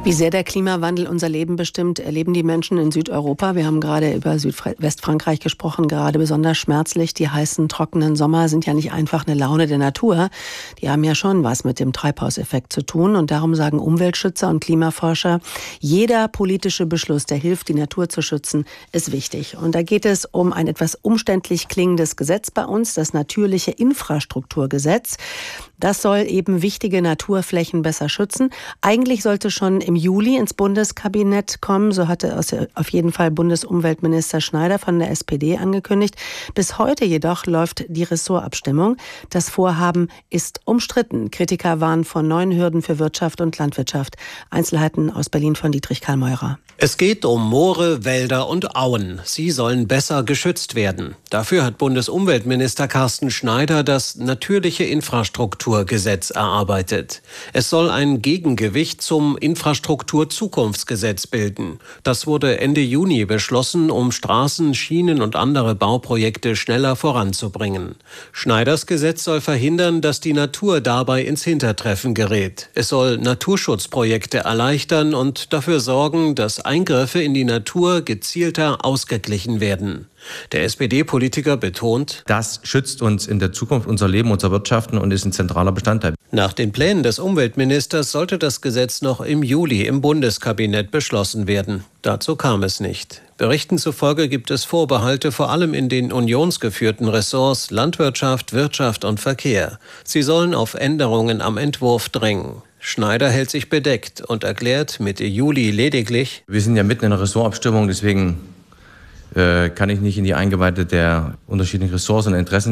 Wie sehr der Klimawandel unser Leben bestimmt, erleben die Menschen in Südeuropa. Wir haben gerade über Südwestfrankreich gesprochen, gerade besonders schmerzlich. Die heißen, trockenen Sommer sind ja nicht einfach eine Laune der Natur. Die haben ja schon was mit dem Treibhauseffekt zu tun. Und darum sagen Umweltschützer und Klimaforscher, jeder politische Beschluss, der hilft, die Natur zu schützen, ist wichtig. Und da geht es um ein etwas umständlich klingendes Gesetz bei uns, das natürliche Infrastrukturgesetz. Das soll eben wichtige Naturflächen besser schützen. Eigentlich sollte schon im Juli ins Bundeskabinett kommen, so hatte auf jeden Fall Bundesumweltminister Schneider von der SPD angekündigt. Bis heute jedoch läuft die Ressortabstimmung. Das Vorhaben ist umstritten. Kritiker warnen vor neuen Hürden für Wirtschaft und Landwirtschaft. Einzelheiten aus Berlin von Dietrich Karl Meurer. Es geht um Moore, Wälder und Auen. Sie sollen besser geschützt werden. Dafür hat Bundesumweltminister Carsten Schneider das natürliche Infrastrukturgesetz erarbeitet. Es soll ein Gegengewicht zum Infrastrukturzukunftsgesetz bilden. Das wurde Ende Juni beschlossen, um Straßen, Schienen und andere Bauprojekte schneller voranzubringen. Schneiders Gesetz soll verhindern, dass die Natur dabei ins Hintertreffen gerät. Es soll Naturschutzprojekte erleichtern und dafür sorgen, dass Eingriffe in die Natur gezielter ausgeglichen werden. Der SPD-Politiker betont, das schützt uns in der Zukunft unser Leben, unser Wirtschaften und ist ein zentraler Bestandteil. Nach den Plänen des Umweltministers sollte das Gesetz noch im Juli im Bundeskabinett beschlossen werden. Dazu kam es nicht. Berichten zufolge gibt es Vorbehalte, vor allem in den unionsgeführten Ressorts Landwirtschaft, Wirtschaft und Verkehr. Sie sollen auf Änderungen am Entwurf drängen. Schneider hält sich bedeckt und erklärt Mitte Juli lediglich: Wir sind ja mitten in einer Ressortabstimmung, deswegen kann ich nicht in die Eingeweide der unterschiedlichen Ressorts und Interessen